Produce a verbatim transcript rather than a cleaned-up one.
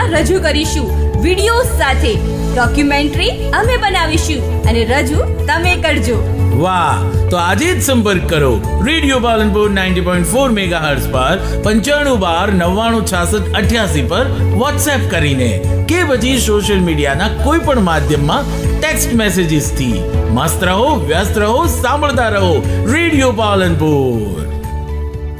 માધ્યમમાં રજૂ કરીશું. વિડિયો સાથે ડોક્યુમેન્ટરી અમે બનાવીશું અને રજૂ તમે કરજો. વાહ, તો આજે જ સંપર્ક કરો radio Palanpur ninety point four megahertz પર પંચાણું બાર નવ્વાણું છાસઠ અઠ્યાસી પર વોટ્સએપ કરીને કે પછી સોશિયલ મીડિયાના કોઈ પણ માધ્યમમાં ટેક્સ્ટ મેસેજીસ થી. મસ્ત રહો, વ્યસ્ત રહો, સાંભળતા રહો રેડિયો પાલનપુર.